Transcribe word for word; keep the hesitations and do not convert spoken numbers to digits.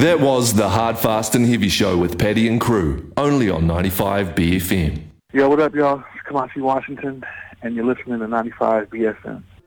That was the Hard, Fast and Heavy Show with Paddy and crew, only on ninety-five B F M. Yo, what up, y'all? It's Kamasi Washington, and you're listening to ninety-five B F M.